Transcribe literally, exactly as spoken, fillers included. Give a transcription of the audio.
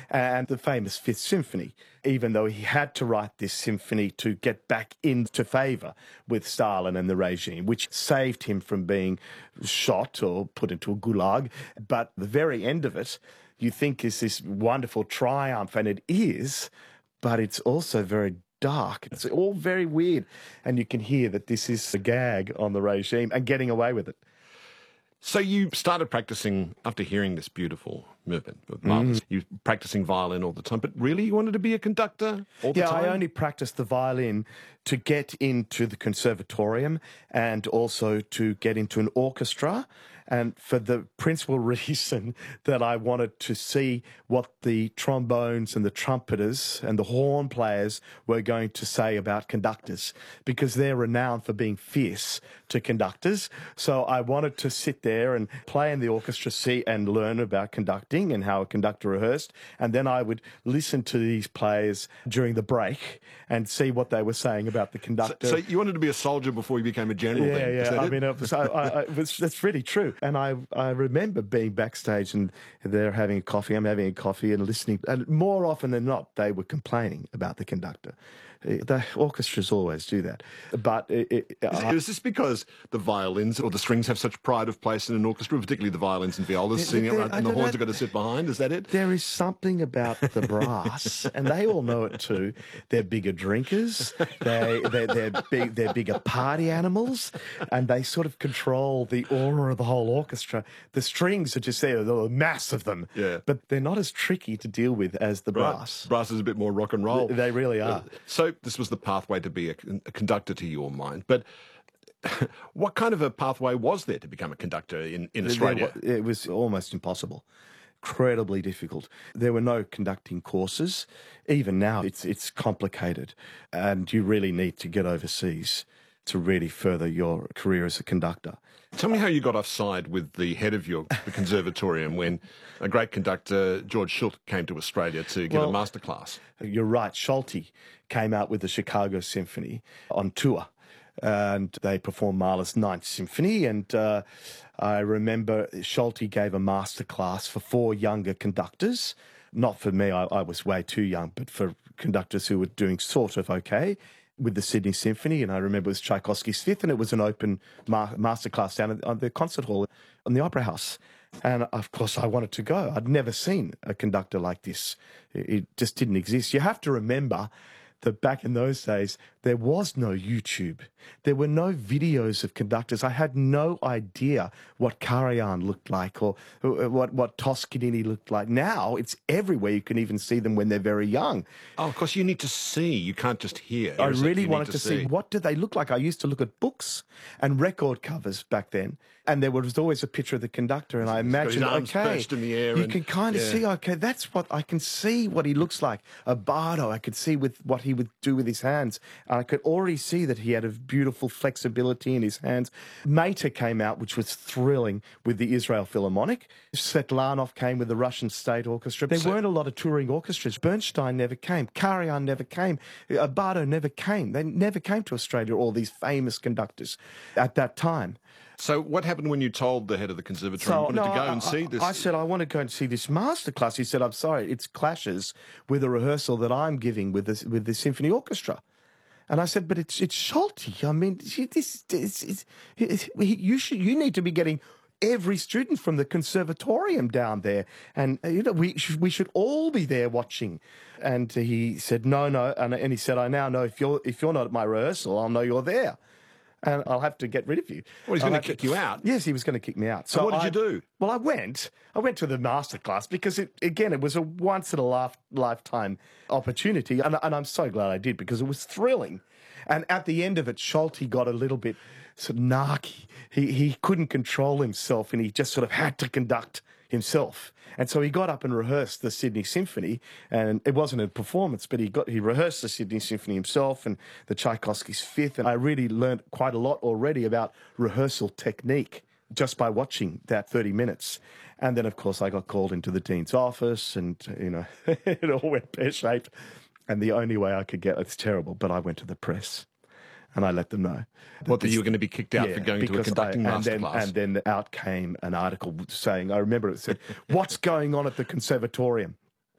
and the famous Fifth Symphony, even though he had to write this symphony to get back into favour with Stalin and the regime, which saved him from being shot or put into a gulag. But the very end of it, you think is this wonderful triumph, and it is, but it's also very dark. It's all very weird, and you can hear that this is a gag on the regime and getting away with it. So you started practicing after hearing this beautiful movement of Mahler's. Mm. You were practicing violin all the time, but really you wanted to be a conductor all the yeah, time? Yeah, I only practiced the violin to get into the conservatorium and also to get into an orchestra, and for the principal reason that I wanted to see what the trombones and the trumpeters and the horn players were going to say about conductors, because they're renowned for being fierce to conductors. So I wanted to sit there and play in the orchestra, see and learn about conducting and how a conductor rehearsed, and then I would listen to these players during the break and see what they were saying about the conductor. So, so you wanted to be a soldier before you became a general? Yeah, then? yeah. I it? mean, it was, I, I, it was, that's really true. And I, I remember being backstage and they're having a coffee, I'm having a coffee and listening. And more often than not, they were complaining about the conductor. The orchestras always do that. But it, it, is, I, is this because the violins or the strings have such pride of place in an orchestra, particularly the violins and violas singing around, and the horns have got to sit behind? Is that it? There is something about the brass, and they all know it too. They're bigger drinkers. They, they're, they're, big, they're bigger party animals, and they sort of control the aura of the whole orchestra. The strings are just there, the mass of them. Yeah. But they're not as tricky to deal with as the Right. brass. Brass is a bit more rock and roll. They, they really are. So this was the pathway to be a, a conductor to your mind. But what kind of a pathway was there to become a conductor in, in Australia? It was almost impossible. Incredibly difficult. There were no conducting courses. Even now, it's it's complicated, and you really need to get overseas to really further your career as a conductor. Tell me how you got offside with the head of your the conservatorium when a great conductor, George Schultz, came to Australia to give well, a masterclass. You're right. Schulte came out with the Chicago Symphony on tour, and they performed Mahler's Ninth Symphony. And uh, I remember Schulte gave a masterclass for four younger conductors. Not for me, I, I was way too young, but for conductors who were doing sort of okay with the Sydney Symphony. And I remember it was Tchaikovsky's Fifth, and it was an open ma masterclass down at, at the concert hall on the Opera House. And of course, I wanted to go. I'd never seen a conductor like this. It, it just didn't exist. You have to remember that back in those days, there was no YouTube. There were no videos of conductors. I had no idea what Karajan looked like or what, what Toscanini looked like. Now, it's everywhere. You can even see them when they're very young. Oh, of course, you need to see. You can't just hear. I really wanted to, to see. see what did they look like. I used to look at books and record covers back then, and there was always a picture of the conductor, and I imagined, okay, in the air you and, can kind of yeah. see, okay, that's what, I can see what he looks like. A bardo, I could see with what he would do with his hands. And I could already see that he had a beautiful flexibility in his hands. Mater came out, which was thrilling, with the Israel Philharmonic. Svetlanov came with the Russian State Orchestra. There so, weren't a lot of touring orchestras. Bernstein never came. Karajan never came. Bardo never came. They never came to Australia, all these famous conductors at that time. So what happened when you told the head of the conservatory so, you wanted no, to go I, and see this? I said, I want to go and see this masterclass. He said, I'm sorry, it clashes with a rehearsal that I'm giving with the, with the symphony orchestra. And I said, but it's it's Schulte. I mean, this, this, this, this, you should you need to be getting every student from the conservatorium down there, and you know we should, we should all be there watching. And he said, no, no, and, and he said, I now know if you're if you're not at my rehearsal, I'll know you're there, and I'll have to get rid of you. Well, he's I'll going to kick to, you out. Yes, he was going to kick me out. So, so what did I, you do? Well, I went. I went to the masterclass because, it, again, it was a once-in-a-lifetime opportunity, and, and I'm so glad I did because it was thrilling. And at the end of it, Schulte got a little bit sort of narky. He, he couldn't control himself, and he just sort of had to conduct himself. And so he got up and rehearsed the Sydney Symphony, and it wasn't a performance, but he got he rehearsed the Sydney Symphony himself and the Tchaikovsky's Fifth, and I really learned quite a lot already about rehearsal technique just by watching that thirty minutes. And then, of course, I got called into the dean's office, and, you know, it all went pear-shaped. And the only way I could get, it's terrible, but I went to the press. And I let them know. What, that you were going to be kicked out yeah, for going to a conducting I, and masterclass? Then, and then out came an article saying, I remember it said, what's going on at the conservatorium?